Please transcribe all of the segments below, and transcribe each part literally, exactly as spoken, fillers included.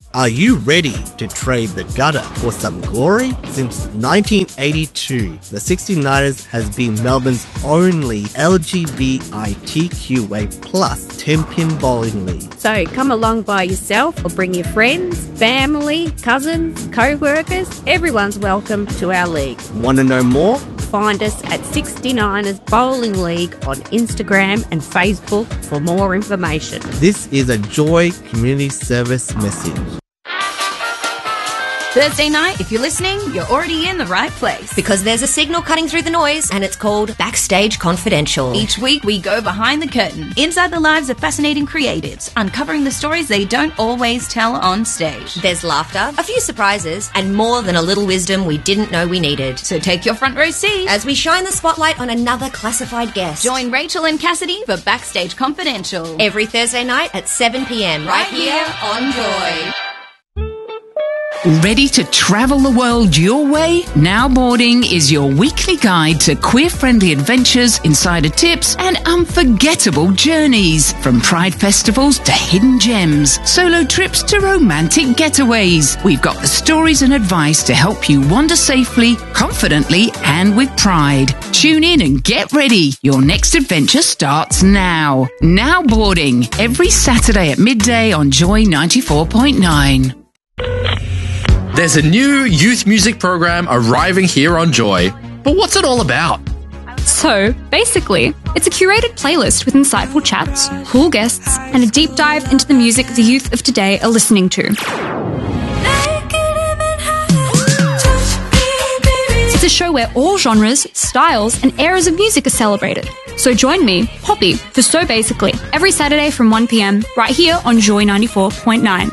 Are you ready to trade the gutter for some glory? Since nineteen eighty-two, the sixty-niners has been Melbourne's only L G B T Q A plus ten-pin bowling league. So come along by yourself or bring your friends, family, cousins, co-workers. Everyone's welcome to our league. Want to know more? Find us at sixty-niners Bowling League on Instagram and Facebook for more information. This is a Joy Community Service message. Thursday night, if you're listening, you're already in the right place. Because there's a signal cutting through the noise, and it's called Backstage Confidential. Each week, we go behind the curtain, inside the lives of fascinating creatives, uncovering the stories they don't always tell on stage. There's laughter, a few surprises, and more than a little wisdom we didn't know we needed. So take your front row seat as we shine the spotlight on another classified guest. Join Rachel and Cassidy for Backstage Confidential. Every Thursday night at seven p.m. right here on Joy. Ready to travel the world your way? Now Boarding is your weekly guide to queer-friendly adventures, insider tips, and unforgettable journeys. From pride festivals to hidden gems, solo trips to romantic getaways. We've got the stories and advice to help you wander safely, confidently, and with pride. Tune in and get ready. Your next adventure starts now. Now Boarding, every Saturday at midday on Joy ninety-four point nine. There's a new youth music program arriving here on Joy. But what's it all about? So, basically, it's a curated playlist with insightful chats, cool guests, and a deep dive into the music the youth of today are listening to. It's a show where all genres, styles, and eras of music are celebrated. So join me, Poppy, for So Basically, every Saturday from one p.m, right here on Joy ninety-four point nine.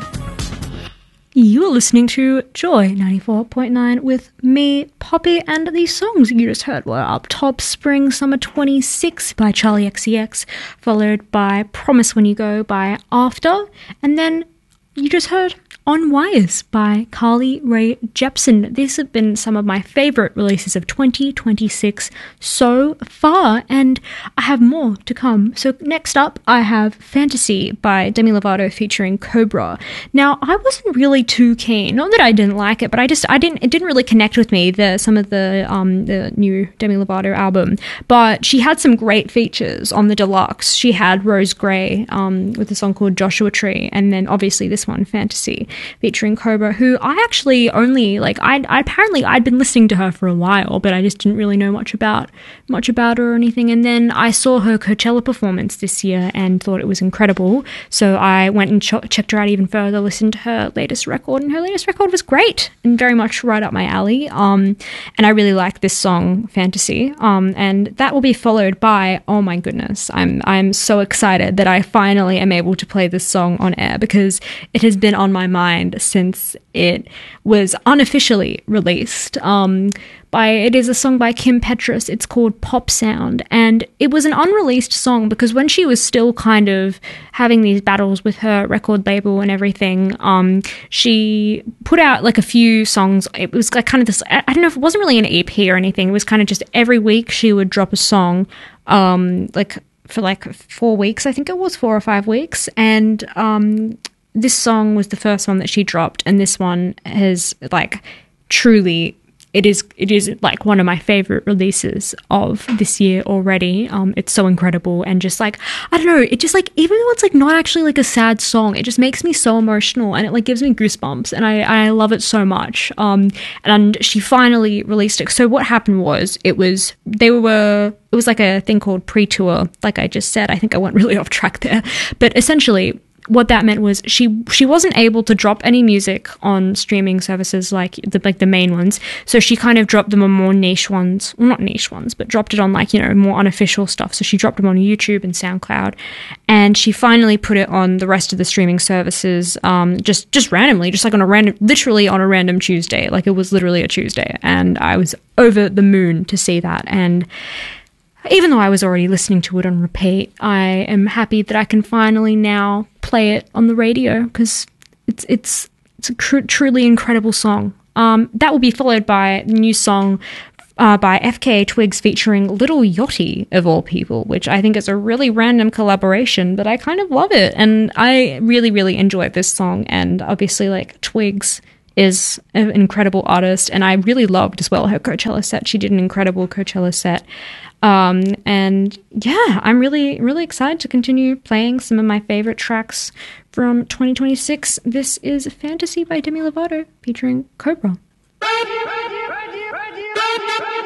You're listening to Joy ninety-four point nine with me, Poppy, and the songs you just heard were Up Top, Spring Summer twenty-six by Charlie X C X, followed by Promise When You Go by After, and then you just heard On Wires by Carly Rae Jepsen. These have been some of my favourite releases of twenty twenty-six so far, and I have more to come. So next up, I have Fantasy by Demi Lovato featuring Cobra. Now, I wasn't really too keen. Not that I didn't like it, but I just I didn't it didn't really connect with me. The some of the um the new Demi Lovato album, but she had some great features on the deluxe. She had Rose Gray um with a song called Joshua Tree, and then obviously this one, Fantasy, featuring Cobra, who I actually only like I apparently I'd been listening to her for a while, but I just didn't really know much about much about her or anything. And then I saw her Coachella performance this year and thought it was incredible, so I went and ch- checked her out even further, listened to her latest record, and her latest record was great and very much right up my alley. Um and I really like this song, Fantasy, um and that will be followed by, oh my goodness, I'm I'm so excited that I finally am able to play this song on air, because it has been on my mind since it was unofficially released. Um, by it is a song by Kim Petras. It's called Pop Sound, and it was an unreleased song because when she was still kind of having these battles with her record label and everything, um, she put out like a few songs. It was like kind of this, I don't know if it wasn't really an E P or anything. It was kind of just every week she would drop a song, um, like for like four weeks, I think it was four or five weeks. And, um, this song was the first one that she dropped, and this one has like truly, it is it is like one of my favorite releases of this year already. Um, it's so incredible, and just like, I don't know, it just like, even though it's like not actually like a sad song, it just makes me so emotional, and it like gives me goosebumps, and I, I love it so much. Um, and she finally released it. So what happened was, it was, they were, it was like a thing called pre-tour, like I just said. I think I went really off track there, but essentially what that meant was she she wasn't able to drop any music on streaming services like the like the main ones. So she kind of dropped them on more niche ones, well, not niche ones, but dropped it on like, you know, more unofficial stuff. So she dropped them on YouTube and SoundCloud, and she finally put it on the rest of the streaming services, um, just just randomly, just like on a random, literally on a random Tuesday. Like it was literally a Tuesday, and I was over the moon to see that. And even though I was already listening to it on repeat, I am happy that I can finally now play it on the radio, because it's it's it's a tr- truly incredible song. Um, that will be followed by a new song Uh, by F K A Twigs featuring Little Yachty, of all people, which I think is a really random collaboration, but I kind of love it. And I really, really enjoy this song. And obviously, like, Twigs is an incredible artist. And I really loved as well her Coachella set. She did an incredible Coachella set. Um, and yeah, I'm really, really excited to continue playing some of my favorite tracks from twenty twenty-six. This is Fantasy by Demi Lovato featuring Cobra. Ready, ready, ready, ready, ready.